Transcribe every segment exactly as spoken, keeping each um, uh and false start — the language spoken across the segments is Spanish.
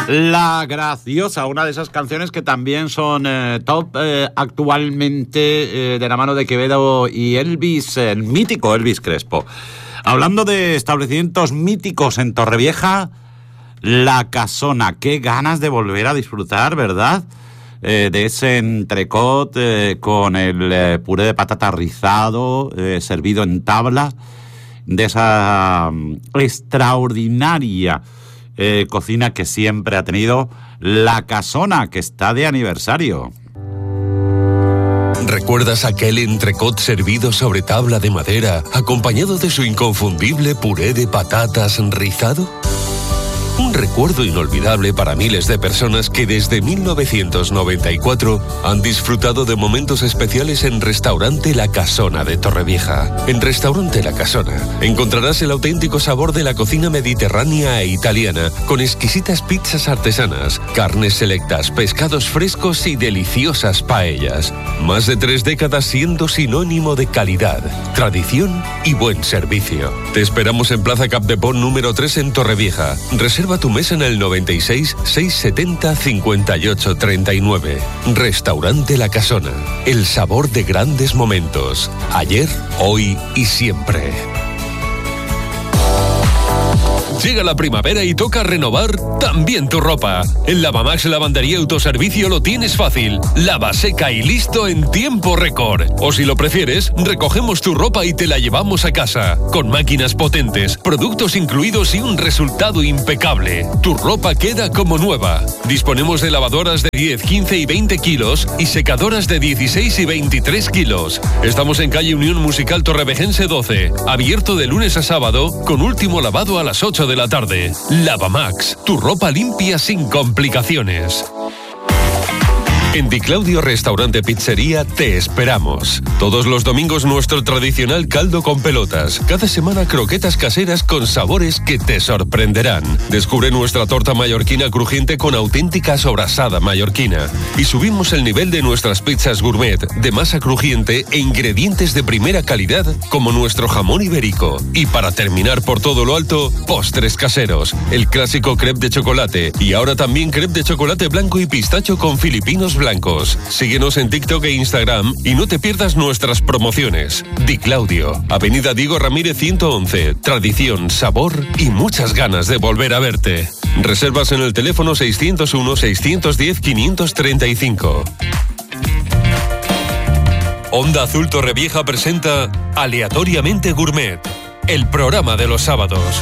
La Graciosa, una de esas canciones que también son eh, top eh, actualmente eh, de la mano de Quevedo y Elvis, el mítico Elvis Crespo. Hablando de establecimientos míticos en Torrevieja, La Casona. Qué ganas de volver a disfrutar, ¿verdad? Eh, de ese entrecot eh, con el eh, puré de patata rizado, eh, servido en tabla, de esa um, extraordinaria eh, cocina que siempre ha tenido La Casona, que está de aniversario. ¿Recuerdas aquel entrecot servido sobre tabla de madera, acompañado de su inconfundible puré de patatas rizado? Un recuerdo inolvidable para miles de personas que desde mil novecientos noventa y cuatro han disfrutado de momentos especiales en Restaurante La Casona de Torrevieja. En Restaurante La Casona encontrarás el auténtico sabor de la cocina mediterránea e italiana, con exquisitas pizzas artesanas, carnes selectas, pescados frescos y deliciosas paellas. Más de tres décadas siendo sinónimo de calidad, tradición y buen servicio. Te esperamos en Plaza Capdepont número tres en Torrevieja. Reserva tu mesa en el noventa y seis, seiscientos setenta, cincuenta y ocho treinta y nueve. Restaurante La Casona. El sabor de grandes momentos. Ayer, hoy y siempre. Llega la primavera y toca renovar también tu ropa. En Lavamax Lavandería Autoservicio lo tienes fácil. Lava, seca y listo en tiempo récord. O si lo prefieres, recogemos tu ropa y te la llevamos a casa. Con máquinas potentes, productos incluidos y un resultado impecable. Tu ropa queda como nueva. Disponemos de lavadoras de diez, quince y veinte kilos y secadoras de dieciséis y veintitrés kilos. Estamos en calle Unión Musical Torrevejense doce. Abierto de lunes a sábado, con último lavado a las ocho de la tarde. Lavamax, tu ropa limpia sin complicaciones. En Di Claudio Restaurante Pizzería te esperamos. Todos los domingos nuestro tradicional caldo con pelotas. Cada semana croquetas caseras con sabores que te sorprenderán. Descubre nuestra torta mallorquina crujiente con auténtica sobrasada mallorquina. Y subimos el nivel de nuestras pizzas gourmet de masa crujiente e ingredientes de primera calidad como nuestro jamón ibérico. Y para terminar por todo lo alto, postres caseros. El clásico crepe de chocolate y ahora también crepe de chocolate blanco y pistacho con filipinos blancos. Blancos. Síguenos en TikTok e Instagram y no te pierdas nuestras promociones. Di Claudio, Avenida Diego Ramírez ciento once. Tradición, sabor y muchas ganas de volver a verte. Reservas en el teléfono seiscientos uno, seiscientos diez, quinientos treinta y cinco. Onda Azul Torrevieja presenta Aleatoriamente Gourmet, el programa de los sábados.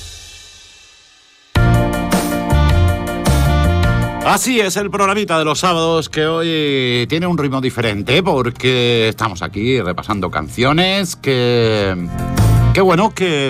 Así es el programita de los sábados, que hoy tiene un ritmo diferente porque estamos aquí repasando canciones que... que bueno, que...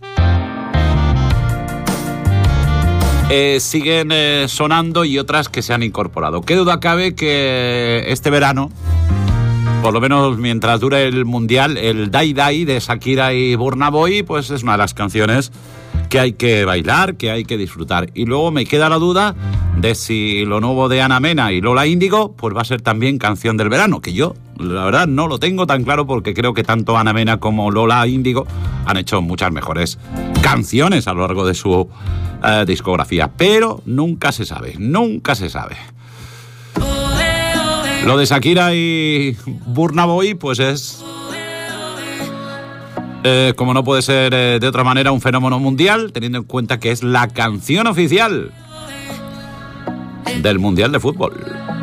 Eh, siguen eh, sonando y otras que se han incorporado. Qué duda cabe que este verano, por lo menos mientras dure el Mundial, el Dai Dai de Shakira y Burna Boy, pues es una de las canciones que hay que bailar, que hay que disfrutar. Y luego me queda la duda de si lo nuevo de Ana Mena y Lola Índigo pues va a ser también canción del verano, que yo la verdad no lo tengo tan claro porque creo que tanto Ana Mena como Lola Índigo han hecho muchas mejores canciones a lo largo de su eh, discografía, pero nunca se sabe, nunca se sabe. Lo de Shakira y Burna Boy pues es... Eh, como no puede ser eh, de otra manera, un fenómeno mundial, teniendo en cuenta que es la canción oficial del Mundial de Fútbol.